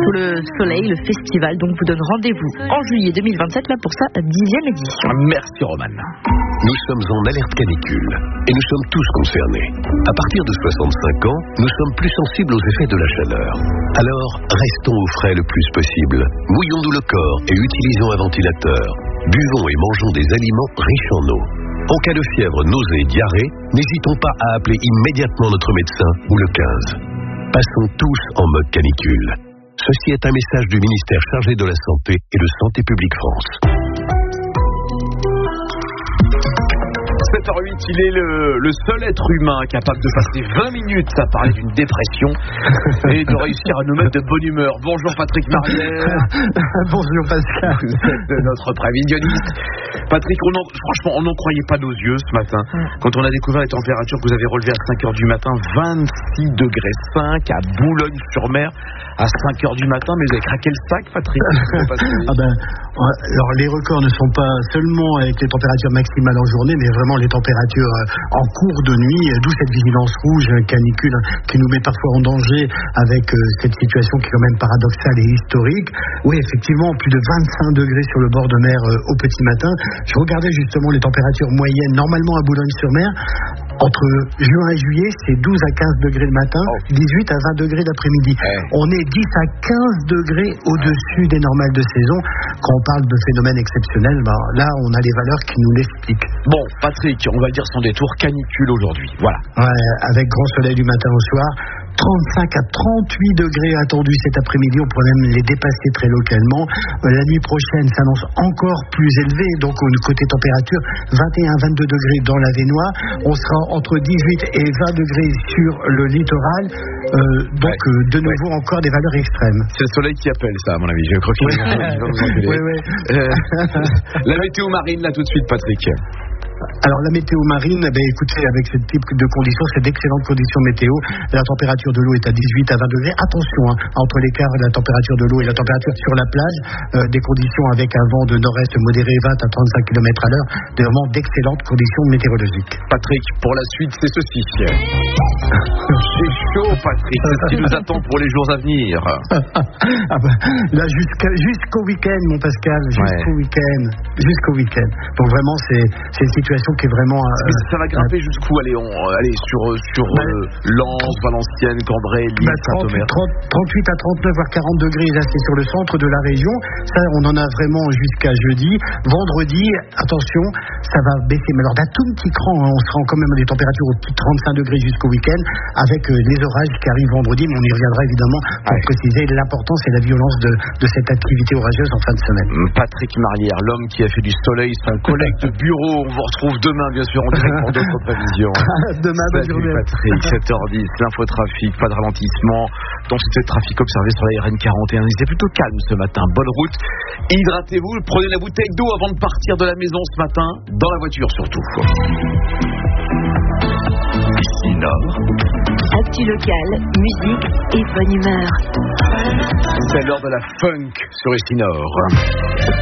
sous le soleil, le festival donc vous donne rendez-vous en juillet 2027 là pour sa 10e édition. Merci Romane. Nous sommes en alerte canicule et nous sommes tous concernés. À partir de 65 ans, nous sommes plus sensibles aux effets de la chaleur. Alors, restons au frais le plus possible. Mouillons-nous le corps et utilisons un ventilateur. Buvons et mangeons des aliments riches en eau. En cas de fièvre, nausée, diarrhée, n'hésitons pas à appeler immédiatement notre médecin ou le 15. Passons tous en mode canicule. Ceci est un message du ministère chargé de la Santé et de Santé publique France. 7h08, il est le seul être humain capable de passer 20 minutes à parler d'une dépression et de réussir à nous mettre de bonne humeur. Bonjour Patrick Marière. Bonjour Pascal. Vous êtes notre prévisionniste. Patrick, franchement, on n'en croyait pas nos yeux ce matin. Quand on a découvert les températures que vous avez relevées à 5h du matin, 26 degrés 5 à Boulogne-sur-Mer à 5h du matin. Mais vous avez craqué le sac, Patrick. Alors les records ne sont pas seulement avec les températures maximales en journée, mais vraiment les températures en cours de nuit, d'où cette vigilance rouge canicule qui nous met parfois en danger avec cette situation qui est quand même paradoxale et historique. Oui, effectivement, plus de 25 degrés sur le bord de mer au petit matin. Je regardais justement les températures moyennes normalement à Boulogne-sur-Mer. Entre juin et juillet, c'est 12 à 15 degrés le matin, 18 à 20 degrés d'après-midi. On est 10 à 15 degrés au-dessus des normales de saison. Quand on parle de phénomènes exceptionnels, là, on a les valeurs qui nous l'expliquent. Bon, Patrick, on va dire sans détour, canicule aujourd'hui. Voilà. Ouais, avec grand soleil du matin au soir. 35 à 38 degrés attendus cet après-midi, on pourrait même les dépasser très localement. La nuit prochaine s'annonce encore plus élevée, donc côté température, 21-22 degrés dans l'Avesnois. On sera entre 18 et 20 degrés sur le littoral, de nouveau encore des valeurs extrêmes. C'est le soleil qui appelle ça, à mon avis. Je crois qu'il va vous engueuler. La météo marine, là tout de suite, Patrick. Alors la météo marine, écoutez, avec ce type de conditions, c'est d'excellentes conditions météo. La température de l'eau est à 18 à 20 degrés. Attention, entre l'écart de la température de l'eau et la température sur la plage, des conditions avec un vent de nord-est modéré 20 à 35 km à l'heure, vraiment d'excellentes conditions météorologiques. Patrick, pour la suite, c'est ceci. C'est chaud, Patrick. C'est ce qui nous attend pour les jours à venir. Là, jusqu'au week-end, mon Pascal, jusqu'au week-end. Donc vraiment, c'est une situation qui est vraiment... ça va grimper jusqu'où? Allez, sur Lens, Valenciennes, Cambrai, Lille, Saint-Omer. 38 à 39 voire 40 degrés, là c'est sur le centre de la région. Ça, on en a vraiment jusqu'à jeudi. Vendredi, attention, ça va baisser. Mais alors d'un tout petit cran, on sera quand même à des températures au-dessus de 35 degrés jusqu'au week-end, avec les orages qui arrivent vendredi. Mais on y reviendra évidemment pour préciser l'importance et la violence de cette activité orageuse en fin de semaine. Patrick Marière, l'homme qui a fait du soleil son collègue de bureau. On vous retrouve demain, bien sûr, en direct pour d'autres prévisions. Demain, bonne journée. Patrick, 7h10, l'infotrafic, pas de ralentissement. Dans ce trafic observé sur la RN 41, c'est plutôt calme ce matin. Bonne route. Hydratez-vous, prenez la bouteille d'eau avant de partir de la maison ce matin, dans la voiture surtout. Ici Nord. Actu local, musique et bonne humeur. C'est l'heure de la funk sur Ici Nord.